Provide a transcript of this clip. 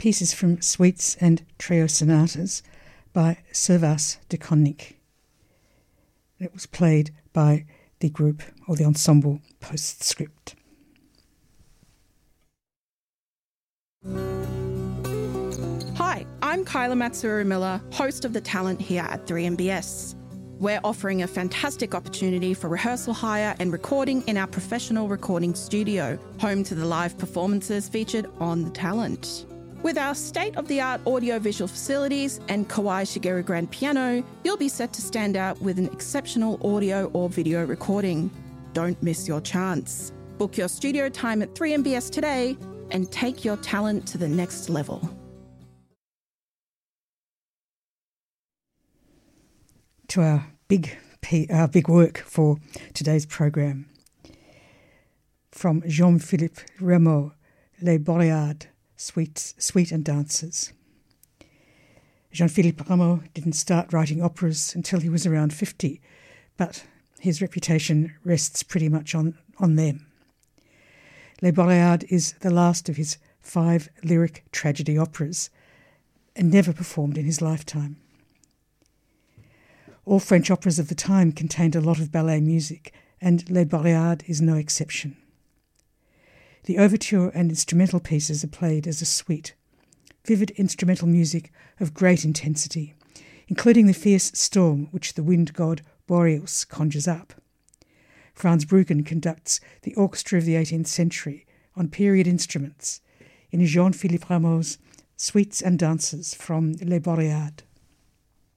pieces from suites and trio sonatas by Servas de Konnik. It was played by the group or the ensemble Postscript. Hi, I'm Kyla Matsuru-Miller, host of The Talent here at 3MBS. We're offering a fantastic opportunity for rehearsal hire and recording in our professional recording studio, home to the live performances featured on The Talent. With our state-of-the-art audio-visual facilities and Kawai Shigeru grand piano, you'll be set to stand out with an exceptional audio or video recording. Don't miss your chance. Book your studio time at 3MBS today and take your talent to the next level. To our big work for today's program. From Jean-Philippe Rameau, Les Boréades, Suite and Dances. Jean-Philippe Rameau didn't start writing operas until he was around 50, but his reputation rests pretty much on them. Les Boréades is the last of his 5 lyric tragedy operas and never performed in his lifetime. All French operas of the time contained a lot of ballet music, and Les Boréades is no exception. The overture and instrumental pieces are played as a suite, vivid instrumental music of great intensity, including the fierce storm which the wind god Boreas conjures up. Franz Bruggen conducts the orchestra of the 18th century on period instruments in Jean-Philippe Rameau's Suites and Dances from Les Boréades.